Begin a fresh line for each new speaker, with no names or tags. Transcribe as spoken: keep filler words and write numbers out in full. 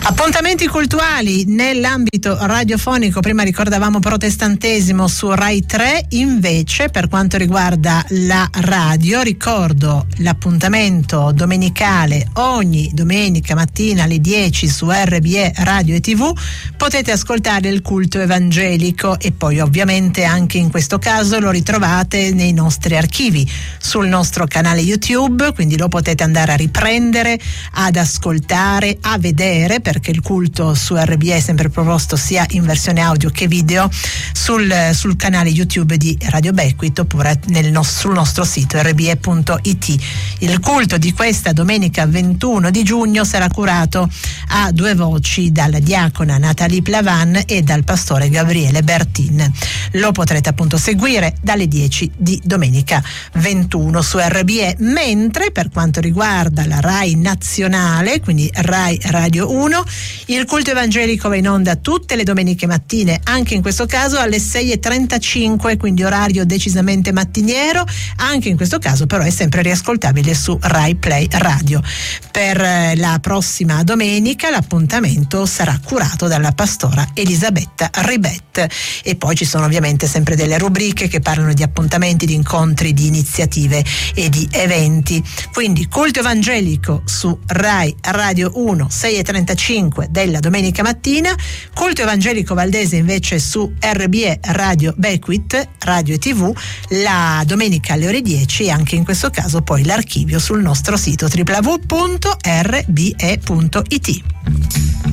Appuntamenti cultuali nell'ambito radiofonico. Prima ricordavamo protestantesimo su Rai tre, invece per quanto riguarda la radio ricordo l'appuntamento domenicale ogni domenica mattina alle dieci su R B E Radio e tivù. Potete ascoltare il culto evangelico e poi ovviamente anche in questo caso lo ritrovate nei nostri archivi sul nostro canale YouTube, quindi lo potete andare a riprendere, ad ascoltare, a vedere, perché il culto su R B E è sempre proposto sia in versione audio che video sul, sul canale YouTube di Radio Becquith oppure nel no, sul nostro sito r b e punto i t. Il culto di questa domenica ventuno di giugno sarà curato a due voci dalla diacona Nathalie Plavan e dal pastore Gabriele Bertin. Lo potrete appunto seguire dalle dieci di domenica ventuno su R B E, mentre per quanto riguarda la Rai nazionale, quindi Rai Radio uno, il culto evangelico va in onda tutte le domeniche mattine, anche in questo caso alle sei e trentacinque, quindi orario decisamente mattiniero. Anche in questo caso però è sempre riascoltabile su Rai Play Radio. Per la prossima domenica l'appuntamento sarà curato dalla pastora Elisabetta Ribet e poi ci sono ovviamente sempre delle rubriche che parlano di appuntamenti, di incontri, di iniziative e di eventi. Quindi culto evangelico su Rai Radio uno sei e trentacinque della domenica mattina, culto evangelico valdese invece su R B E Radio Becquith Radio e tivù la domenica alle ore dieci, e anche in questo caso poi l'archivio sul nostro sito w w w punto r b e punto i t.